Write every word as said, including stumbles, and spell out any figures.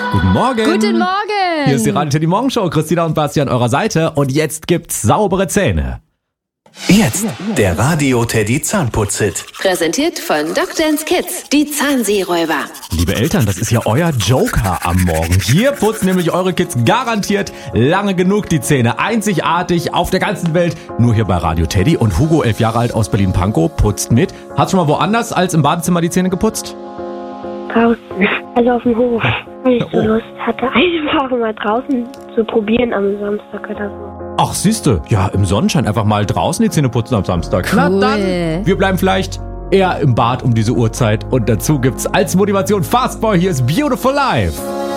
Guten Morgen. Guten Morgen. Hier ist die Radio Teddy Morgenshow. Christina und Basti an eurer Seite. Und jetzt gibt's saubere Zähne. Jetzt der Radio Teddy Zahnputz-Hit. Präsentiert von Doctors Kids, die Zahnseeräuber. Liebe Eltern, das ist ja euer Joker am Morgen. Hier putzen nämlich eure Kids garantiert lange genug die Zähne. Einzigartig auf der ganzen Welt. Nur hier bei Radio Teddy. Und Hugo, elf Jahre alt aus Berlin-Pankow, putzt mit. Hat schon mal woanders als im Badezimmer die Zähne geputzt? Draußen, also auf dem Hof. Wenn ich so Oh. Lust hatte, einfach mal draußen zu probieren am Samstag oder so. Ach, siehste, ja, im Sonnenschein einfach mal draußen die Zähne putzen am Samstag. Na Cool. dann, wir bleiben vielleicht eher im Bad um diese Uhrzeit. Und dazu gibt's als Motivation Fastboy. Hier ist Beautiful Life.